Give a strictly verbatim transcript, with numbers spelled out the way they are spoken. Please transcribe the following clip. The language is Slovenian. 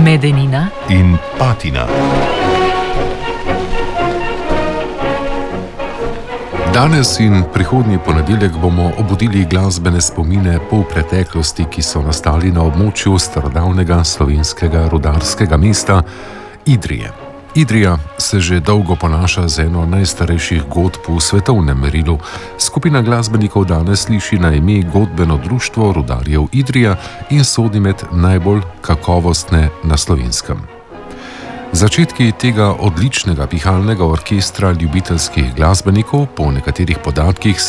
Medenina in Patina. Danes in prihodnji ponedeljek bomo obudili glasbene spomine po preteklosti, ki so nastali na območju starodavnega slovenskega rudarskega mesta Idrije. Idrija se že dolgo ponaša z eno najstarejših godb v svetovnem merilu. Skupina glasbenikov danes sliši na ime Godbeno društvo rudarjev Idrija in sodi med najbolj kakovostne na Slovenskem. Začetki tega odličnega pihalnega orkestra ljubiteljskih glasbenikov po nekaterih podatkih